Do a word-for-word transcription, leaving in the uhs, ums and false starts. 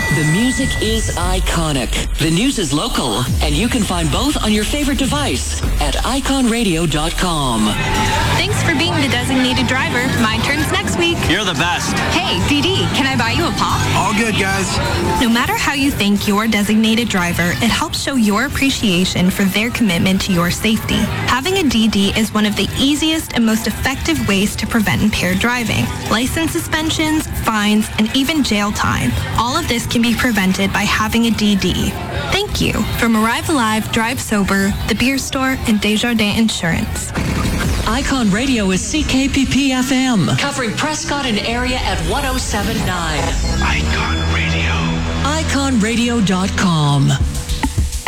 The music is iconic. The news is local. And you can find both on your favorite device at icon radio dot com. Thanks for being the designated driver. My turn's next week. You're the best. Hey, D D, can I buy you a pop? All good, guys. No matter how you thank your designated driver, it helps show your appreciation for their commitment to your safety. Having a D D is one of the easiest and most effective ways to prevent impaired driving. License suspensions, fines, and even jail time. All of this can be prevented by having a D D. Thank you. From Arrive Alive, Drive Sober, The Beer Store, and Desjardins Insurance. Icon Radio is C K P P F M, covering Prescott and area at one oh seven point nine. Icon Radio. icon radio dot com.